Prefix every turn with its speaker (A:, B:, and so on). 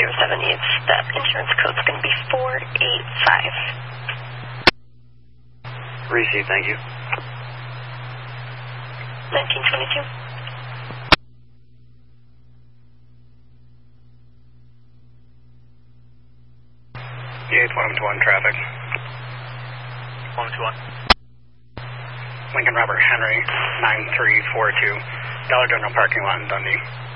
A: 070. That insurance code's going to be 485.
B: Receive, thank you.
A: 1922.
B: E8-121 traffic.
C: 121.
B: Lincoln Robert Henry, 9342. Dollar General parking lot in Dundee.